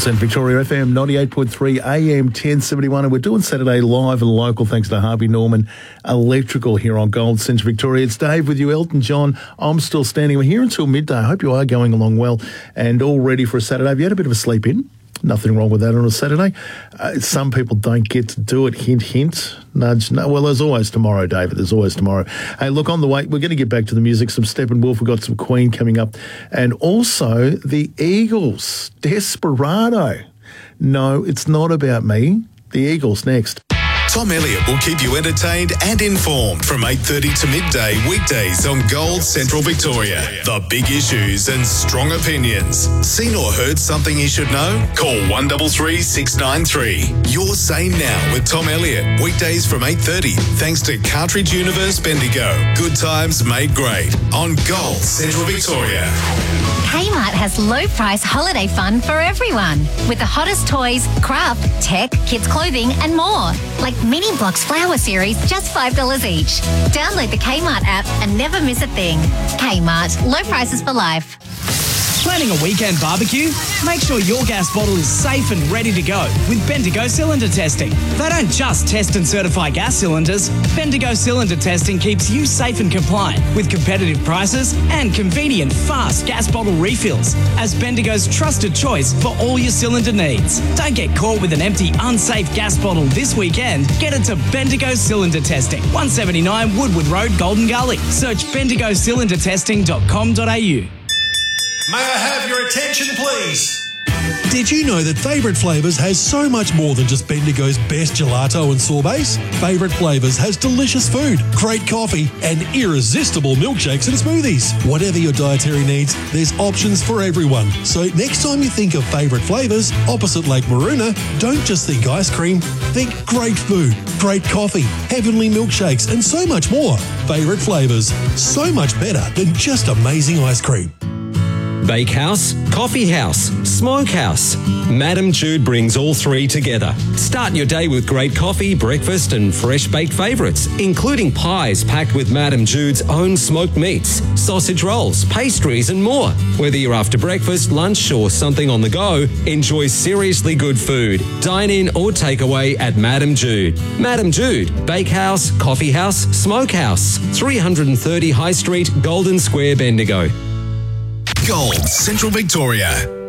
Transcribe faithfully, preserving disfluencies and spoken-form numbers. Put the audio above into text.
Central Victoria F M ninety-eight point three A M ten seventy-one, and we're doing Saturday live and local thanks to Harvey Norman Electrical here on Gold Central Victoria. It's Dave with you, Elton John. I'm still standing. We're here until midday. I hope you are going along well and all ready for a Saturday. Have you had a bit of a sleep in? Nothing wrong with that on a Saturday. Uh, some people don't get to do it. Hint, hint, nudge. No, well, there's always tomorrow, David. There's always tomorrow. Hey, look, on the way, we're going to get back to the music. Some Steppenwolf. We've got some Queen coming up. And also the Eagles. Desperado. No, it's not about me. The Eagles next. Tom Elliott will keep you entertained and informed from eight thirty to midday weekdays on Gold Central Victoria. The big issues and strong opinions. Seen or heard something you should know? Call one three three, six nine three. You're Sane Now with Tom Elliott. Weekdays from eight thirty. Thanks to Cartridge Universe Bendigo. Good times made great on Gold Central Victoria. Kmart has low price holiday fun for everyone. With the hottest toys, craft, tech, kids clothing and more. Like Mini Blocks Flower Series, just five dollars each. Download the Kmart app and never miss a thing. Kmart, low prices for life. Planning a weekend barbecue? Make sure your gas bottle is safe and ready to go with Bendigo Cylinder Testing. They don't just test and certify gas cylinders. Bendigo Cylinder Testing keeps you safe and compliant with competitive prices and convenient, fast gas bottle refills as Bendigo's trusted choice for all your cylinder needs. Don't get caught with an empty, unsafe gas bottle this weekend. Get it to Bendigo Cylinder Testing, one seventy-nine Woodward Road, Golden Gully. Search bendigo cylinder testing dot com dot a u. May I have your attention, please? Did you know that Favourite Flavours has so much more than just Bendigo's best gelato and sorbets? Favourite Flavours has delicious food, great coffee, and irresistible milkshakes and smoothies. Whatever your dietary needs, there's options for everyone. So next time you think of Favourite Flavours opposite Lake Maroona, don't just think ice cream. Think great food, great coffee, heavenly milkshakes, and so much more. Favourite Flavours, so much better than just amazing ice cream. Bakehouse, Coffee House, Smokehouse. Madam Jude brings all three together. Start your day with great coffee, breakfast and fresh baked favourites, including pies packed with Madam Jude's own smoked meats, sausage rolls, pastries and more. Whether you're after breakfast, lunch or something on the go, enjoy seriously good food. Dine in or take away at Madam Jude. Madam Jude, Bakehouse, Coffee House, Smokehouse. three thirty High Street, Golden Square, Bendigo. Gold Central Victoria.